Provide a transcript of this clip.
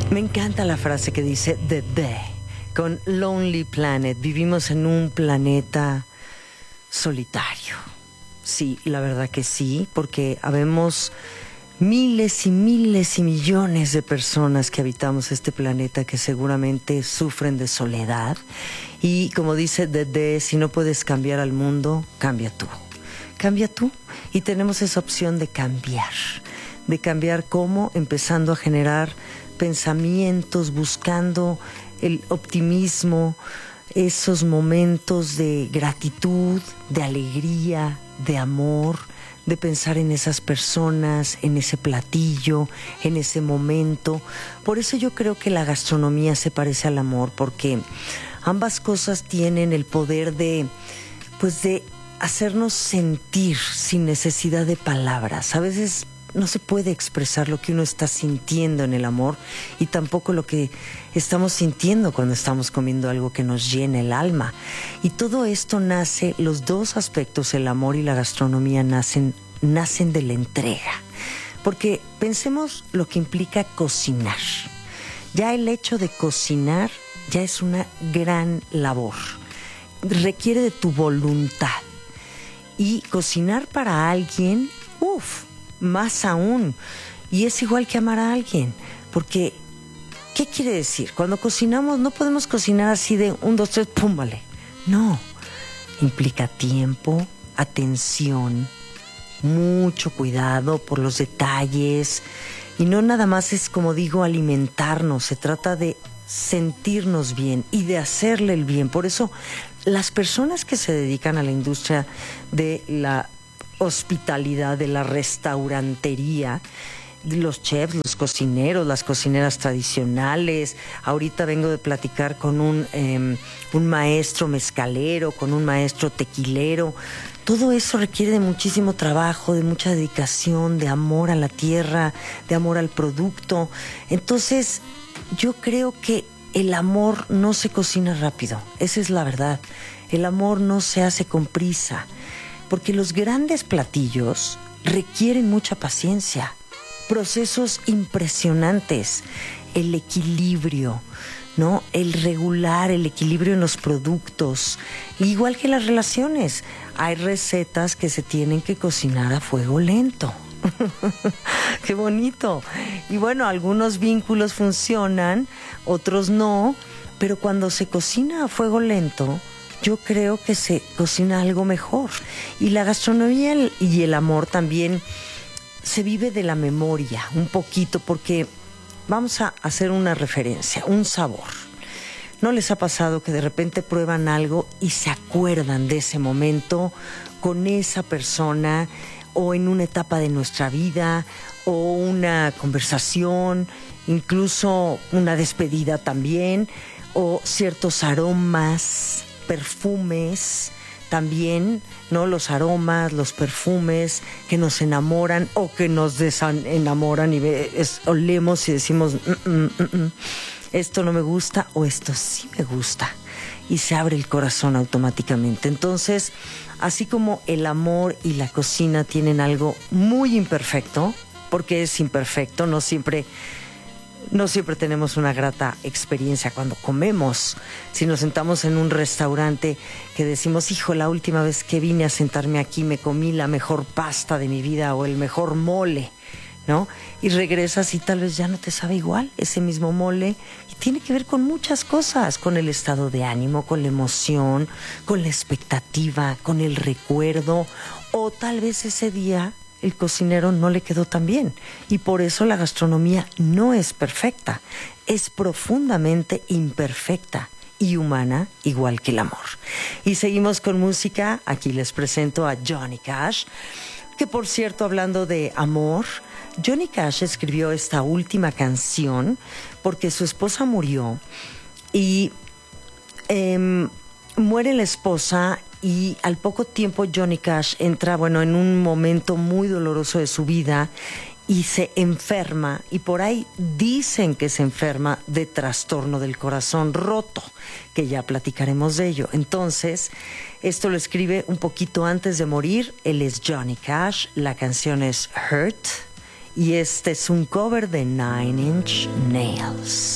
Me encanta la frase que dice The con Lonely Planet. Vivimos en un planeta solitario. Sí, la verdad que sí, porque habemos miles y miles y millones de personas que habitamos este planeta que seguramente sufren de soledad. Y como dice The, si no puedes cambiar al mundo, cambia tú. Cambia tú. Y tenemos esa opción de cambiar. De cambiar cómo, empezando a generar pensamientos, buscando el optimismo, esos momentos de gratitud, de alegría, de amor, de pensar en esas personas, en ese platillo, en ese momento. Por eso yo creo que la gastronomía se parece al amor, porque ambas cosas tienen el poder de hacernos sentir sin necesidad de palabras. A veces no se puede expresar lo que uno está sintiendo en el amor y tampoco lo que estamos sintiendo cuando estamos comiendo algo que nos llena el alma. Y todo esto nace, los dos aspectos, el amor y la gastronomía, nacen de la entrega. Porque pensemos lo que implica cocinar. Ya el hecho de cocinar ya es una gran labor. Requiere de tu voluntad. Y cocinar para alguien, más aún. Y es igual que amar a alguien. Porque, ¿qué quiere decir? Cuando cocinamos no podemos cocinar así de 1, 2, 3, pum, vale. No. Implica tiempo, atención, mucho cuidado por los detalles. Y no nada más es, como digo, alimentarnos. Se trata de sentirnos bien y de hacerle el bien. Por eso, las personas que se dedican a la industria de la hospitalidad, de la restaurantería, los chefs, los cocineros, las cocineras tradicionales. Ahorita vengo de platicar con un maestro mezcalero, con un maestro tequilero. Todo eso requiere de muchísimo trabajo, de mucha dedicación, de amor a la tierra, de amor al producto. Entonces, yo creo que el amor no se cocina rápido. Esa es la verdad. El amor no se hace con prisa. Porque los grandes platillos requieren mucha paciencia, procesos impresionantes, el equilibrio, ¿no? El regular, el equilibrio en los productos, igual que las relaciones. Hay recetas que se tienen que cocinar a fuego lento. ¡Qué bonito! Y bueno, algunos vínculos funcionan, otros no, pero cuando se cocina a fuego lento, yo creo que se cocina algo mejor. Y la gastronomía y el amor también se vive de la memoria un poquito, porque vamos a hacer una referencia, un sabor. ¿No les ha pasado que de repente prueban algo y se acuerdan de ese momento con esa persona, o en una etapa de nuestra vida, o una conversación, incluso una despedida también, o ciertos aromas, perfumes también, ¿no? Los aromas, los perfumes que nos enamoran o que nos desenamoran y olemos y decimos esto no me gusta o esto sí me gusta, y se abre el corazón automáticamente. Entonces, así como el amor y la cocina tienen algo muy imperfecto, porque es imperfecto, no siempre tenemos una grata experiencia cuando comemos. Si nos sentamos en un restaurante que decimos, hijo, la última vez que vine a sentarme aquí me comí la mejor pasta de mi vida o el mejor mole, ¿no? Y regresas y tal vez ya no te sabe igual ese mismo mole. Y tiene que ver con muchas cosas, con el estado de ánimo, con la emoción, con la expectativa, con el recuerdo, o tal vez ese día el cocinero no le quedó tan bien. Y por eso la gastronomía no es perfecta, es profundamente imperfecta y humana, igual que el amor. Y seguimos con música. Aquí les presento a Johnny Cash, que por cierto, hablando de amor, Johnny Cash escribió esta última canción porque su esposa murió y muere la esposa. Y al poco tiempo Johnny Cash entra, en un momento muy doloroso de su vida y se enferma. Y por ahí dicen que se enferma de trastorno del corazón roto, que ya platicaremos de ello. Entonces, esto lo escribe un poquito antes de morir. Él es Johnny Cash, la canción es Hurt y este es un cover de Nine Inch Nails.